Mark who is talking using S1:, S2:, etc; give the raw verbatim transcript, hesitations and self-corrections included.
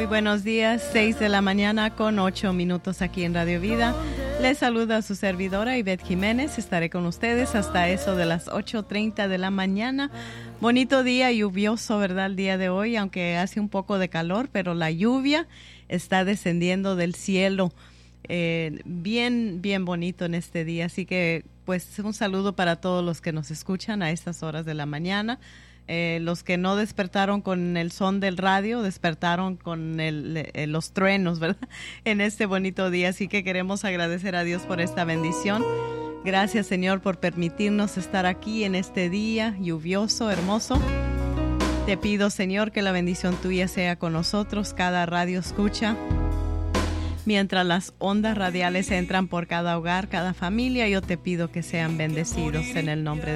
S1: Muy buenos días, seis de la mañana con ocho minutos aquí en Radio Vida. Les saluda su servidora Ivette Jiménez. Estaré con ustedes hasta eso de las ocho treinta de la mañana. Bonito día, lluvioso, ¿verdad? El día de hoy, aunque hace un poco de calor, pero la lluvia está descendiendo del cielo. Eh, bien, bien bonito en este día. Así que, pues, un saludo para todos los que nos escuchan a estas horas de la mañana. Eh, los que no despertaron con el son del radio, despertaron con el, eh, los truenos, ¿verdad? En este bonito día. Así que queremos agradecer a Dios por esta bendición. Gracias, Señor, por permitirnos estar aquí en este día lluvioso, hermoso. Te pido, Señor, que la bendición tuya sea con nosotros, cada radio escucha. Mientras las ondas radiales entran por cada hogar, cada familia, yo te pido que sean bendecidos en el nombre de